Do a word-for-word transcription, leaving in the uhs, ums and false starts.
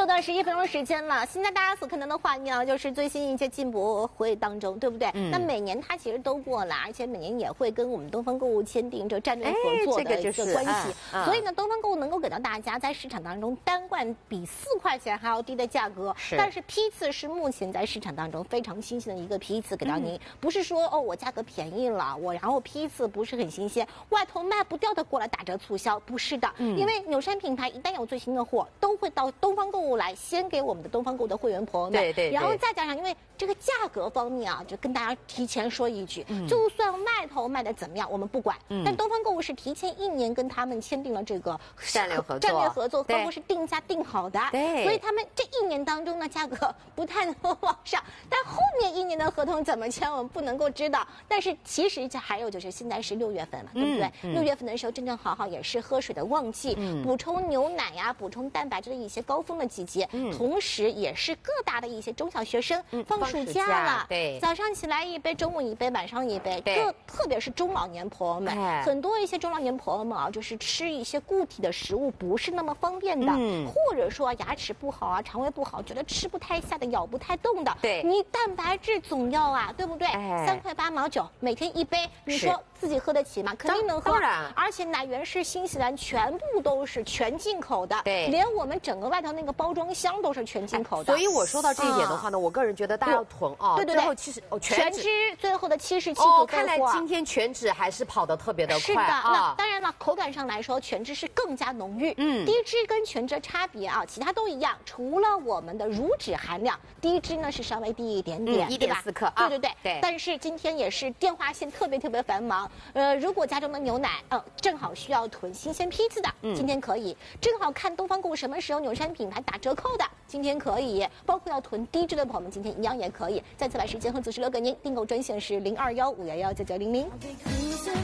又到十一分钟时间了，现在大家所看到的画面啊，就是最新一届进博会当中，对不对？嗯、那每年它其实都过来，而且每年也会跟我们东方购物签订这战略合作的一个关系。哎这个啊、所以呢，东方购物能够给到大家在市场当中单罐比四块钱还要低的价格，是但是批次是目前在市场当中非常新鲜的一个批次给到您，嗯、不是说哦我价格便宜了，我然后批次不是很新鲜，外头卖不掉的过来打折促销，不是的，嗯、因为纽山品牌一旦有最新的货，都会到东方购物来先给我们的东方购物的会员朋友们，对 对, 对，然后再加上因为这个价格方面啊，就跟大家提前说一句，嗯、就算外头卖的怎么样，我们不管，嗯、但东方购物是提前一年跟他们签订了这个战略合作， 战略合作，包括是定价定好的， 对， 所以他们这一年当中呢，价格不太能够往上，但后面一年的合同怎么签，我们不能够知道。但是其实这还有就是现在是六月份嘛，对不对？六、嗯、月份的时候，正正好好也是喝水的旺季，嗯、补充牛奶呀、补充蛋白质的一些高峰的季节，嗯、同时也是各大的一些中小学生放暑假了，嗯、对，早上起来一杯，中午一杯，晚上一杯，各特别是中老年朋友们，很多一些中老年朋友们啊，就是吃一些固体的食物不是那么方便的，嗯、或者说牙齿不好啊，肠胃不好，觉得吃不太下的，咬不太动的，对，你蛋白质总要啊，对不对？哎、三块八毛九，每天一杯，你说自己喝得起吗？肯定能喝，当然，而且奶源是新西兰，全部都是全进口的，对，连我们整个外头那个包装箱都是全进口的。 所以我说到这一点的话呢，啊、我个人觉得大家要囤啊， 对对对， 最后七十哦全脂最后的七十七哦，看来今天全脂还是跑得特别的快， 是的，啊、那当然了，口感上来说，全脂是更加浓郁，嗯，低脂跟全脂的差别啊，其他都一样，除了我们的乳脂含量，低脂呢是稍微低一点点， 一点四克啊， 对对对对。但是今天也是电话线特别特别繁忙，呃，如果家中的牛奶，呃，正好需要囤新鲜批次的，嗯、今天可以；正好看东方购物什么时候纽山品牌打折扣的，今天可以。包括要囤低脂的朋友们，今天一样也可以。再次把时间和组织留给您，订购专线是零二幺五幺幺九九零零。